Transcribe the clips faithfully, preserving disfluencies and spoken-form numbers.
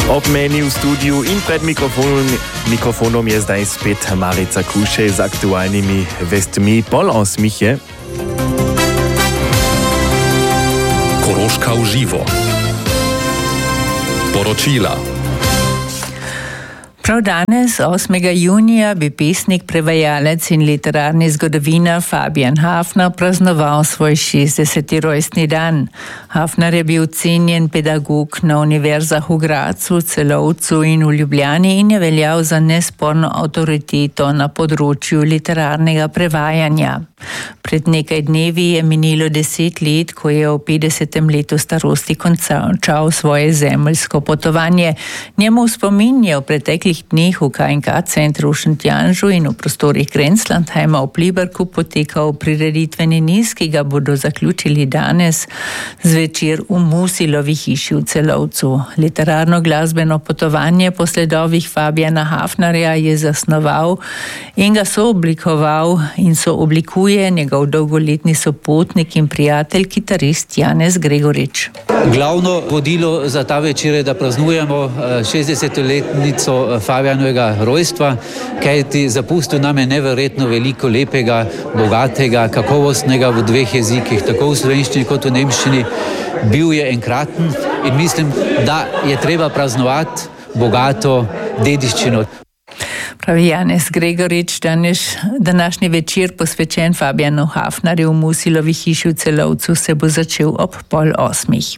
Ob meni v studiu in pred mikrofonom, mikrofonom je zdaj spet Marica Kušej z aktualnimi vestmi pol osmih je. Koroška v živo. Poročila. Prav danes, osmega junija, bi pesnik, prevajalec in literarni zgodovinar Fabijan Hafner praznoval svoj šestdeseti rojstni dan. Hafner je bil cenjen pedagog na univerzah v Gradcu, Celovcu in v Ljubljani in je veljal za nesporno avtoriteto na področju literarnega prevajanja. Pred nekaj dnevi je minilo deset let, ko je v petdesetem letu starosti končal svoje zemeljsko potovanje. Njemu v spomin je v preteklih dneh v K in K centru v Šentjanžu in v prostorih Grenzlandheima v Pliberku potekal prireditveni niz, ki ga bodo zaključili danes zvečer v Musilovi hiši v Celovcu. Literarno glasbeno potovanje po sledovih Fabijana Hafnerja je zasnoval in ga sooblikoval in sooblikuje njegov dolgoletni sopotnik in prijatelj, kitarist Janez Gregorič. Glavno vodilo za ta večer je, da praznujemo šestdesetletnico Fabijanovega rojstva, kajti zapustil nam je neverjetno veliko lepega, bogatega, kakovostnega v dveh jezikih, tako v slovenščini kot v nemščini. Bil je enkraten in mislim, da je treba praznovati bogato dediščino. Pravi Janez Gregorič, danes, današnji večer posvečen Fabijanu Hafnerju v Musilovi hiši v Celovcu se bo začel ob pol osmih.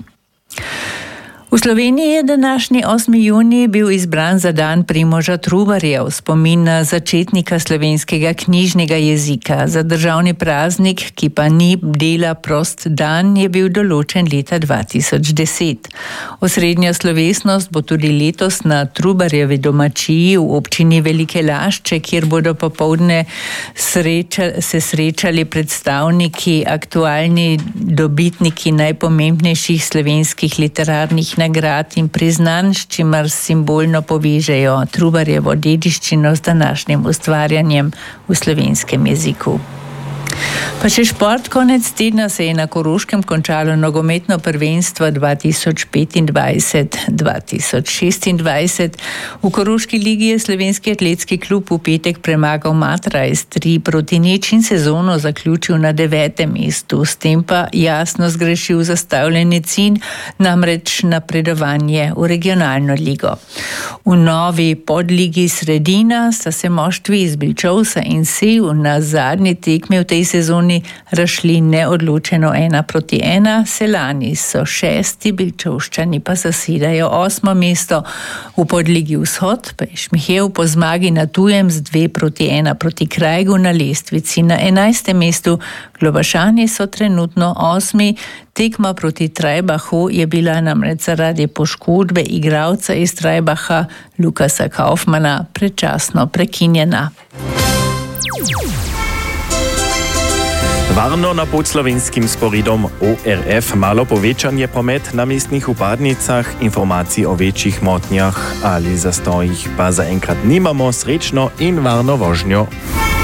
V Sloveniji je današnji osmi junij bil izbran za dan Primoža Trubarja v spomin na začetnika slovenskega knjižnega jezika. Za državni praznik, ki pa ni dela prost dan, je bil določen leta dva tisoč deset. Osrednja slovesnost bo tudi letos na Trubarjevi domačiji v občini Velike Lašče, kjer bodo popoldne sreča, se srečali predstavniki, aktualni dobitniki najpomembnejših slovenskih literarnih nagrad in priznanj, s čimer simbolno povežejo Trubarjevo dediščino z današnjim ustvarjanjem v slovenskem jeziku. Pa še šport. Konec tedna se je na Koroškem končalo nogometno prvenstvo dva tisoč petindvajset dva tisoč šestindvajset. V Koroški ligi je slovenski atletski klub v petek premagal Matrajs tri proti nič in sezono zaključil na devetem mestu. S tem pa jasno zgrešil zastavljeni cilj, namreč napredovanje v regionalno ligo. V novi podligi Sredina sta se moštvi iz Bilčovca in Sev na zadnji tekmi v tej sezoni razšli neodločeno ena proti ena. Selani so šesti, Bilčovščani pa zasedajo osmo mesto. V podligi Vzhod pa je Šmihev po zmagi na tujem z dve proti ena proti Krajgu na lestvici na enajstem mestu. Globašani so trenutno osmi. Tekma proti Trajbachu je bila namreč zaradi poškodbe igralca iz Trajbacha Lukasa Kaufmana predčasno prekinjena. Varno na podslovenskim sporidom O R F malo povečanje promet na mestnih vpadnicah, informacij o večjih motnjah ali zastojih pa zaenkrat nimamo. Srečno in varno vožnjo.